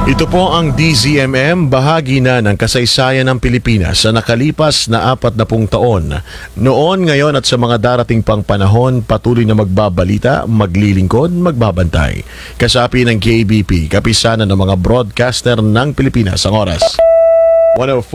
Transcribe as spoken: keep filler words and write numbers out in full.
Ito po ang D Z M M, bahagi na ng kasaysayan ng Pilipinas sa nakalipas na apat na pung taon. Noon, ngayon at sa mga darating pang panahon, patuloy na magbabalita, maglilingkod, magbabantay. Kasapi ng K B P, kapisanan ng mga broadcaster ng Pilipinas ang oras. one oh four